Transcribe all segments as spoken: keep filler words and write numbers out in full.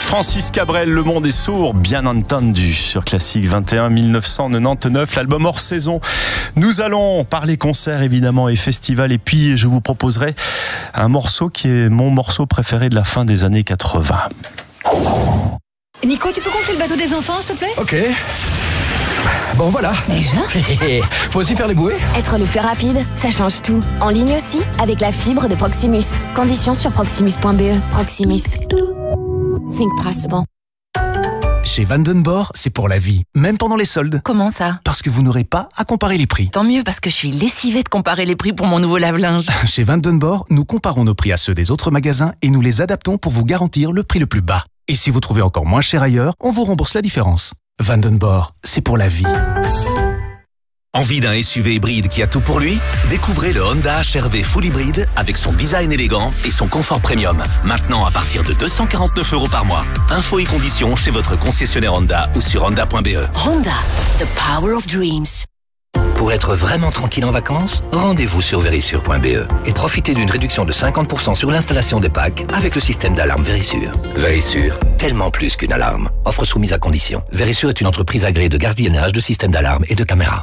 Francis Cabrel, Le Monde est sourd, bien entendu, sur Classique vingt et un, dix-neuf cent quatre-vingt-dix-neuf, l'album hors saison. Nous allons parler concert évidemment et festival, et puis je vous proposerai un morceau qui est mon morceau préféré de la fin des années quatre-vingts. Nico, tu peux gonfler le bateau des enfants, s'il te plaît? Ok. Bon, voilà. Déjà? Faut aussi faire les bouées? Être le plus rapide, ça change tout. En ligne aussi, avec la fibre de Proximus. Conditions sur proximus point b e. Proximus. Think possible. Chez Vandenborg, c'est pour la vie, même pendant les soldes. Comment ça? Parce que vous n'aurez pas à comparer les prix. Tant mieux, parce que je suis lessivée de comparer les prix pour mon nouveau lave-linge. Chez Vandenborg, nous comparons nos prix à ceux des autres magasins et nous les adaptons pour vous garantir le prix le plus bas. Et si vous trouvez encore moins cher ailleurs, on vous rembourse la différence. Vandenborg, c'est pour la vie. Envie d'un S U V hybride qui a tout pour lui? Découvrez le Honda H R V Full Hybride avec son design élégant et son confort premium. Maintenant à partir de deux cent quarante-neuf euros par mois. Infos et conditions chez votre concessionnaire Honda ou sur honda point b e. Honda, the power of dreams. Pour être vraiment tranquille en vacances, rendez-vous sur verisure point b e et profitez d'une réduction de cinquante pour cent sur l'installation des packs avec le système d'alarme Verisure. Verisure, tellement plus qu'une alarme. Offre soumise à condition. Verisure est une entreprise agréée de gardiennage, de systèmes d'alarme et de caméras.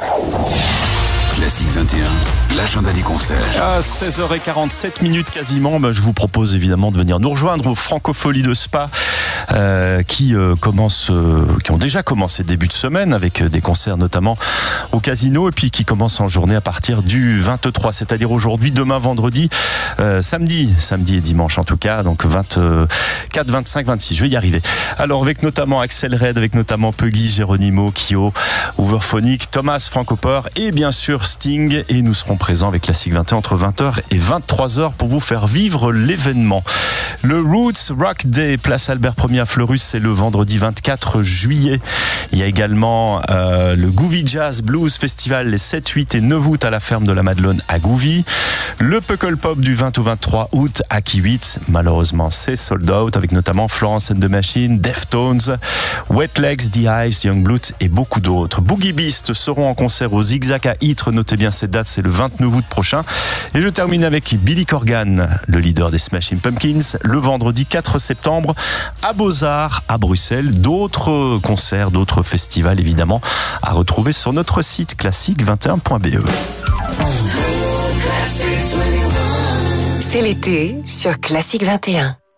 Classique vingt et un, l'agenda des concerts. À seize heures quarante-sept minutes quasiment, ben je vous propose évidemment de venir nous rejoindre aux Francopholies de Spa euh, qui euh, commencent, euh, qui ont déjà commencé début de semaine avec des concerts notamment au Casino, et puis qui commencent en journée à partir du vingt-trois, c'est-à-dire aujourd'hui, demain, vendredi, euh, samedi, samedi et dimanche en tout cas, donc vingt-quatre, vingt-cinq, vingt-six, je vais y arriver. Alors avec notamment Axel Red, avec notamment Puggy, Geronimo, Kyo, Overphonic, Thomas, Francopeur et bien sûr Sting, et nous serons présents avec Classique vingt et un entre vingt heures et vingt-trois heures pour vous faire vivre l'événement. Le Roots Rock Day, place Albert premier à Fleurus, c'est le vendredi vingt-quatre juillet. Il y a également euh, le Gouvy Jazz Blues Festival les sept, huit et neuf août à la ferme de la Madeleine à Gouvy. Le Puckle Pop du vingt au vingt-trois août à Kiewit. Malheureusement, c'est sold out avec notamment Florence and the Machine, Deftones, Wet Legs, The Hives, Young Blood et beaucoup d'autres. Boogie Beast seront en concert au Zigzag à Ytre. Notez bien cette date, c'est le vingt-neuf août prochain. Et je termine avec Billy Corgan, le leader des Smashing Pumpkins, le vendredi quatre septembre à Beaux-Arts à Bruxelles. D'autres concerts, d'autres festivals évidemment à retrouver sur notre site classique vingt et un point b e. C'est l'été sur Classique vingt et un.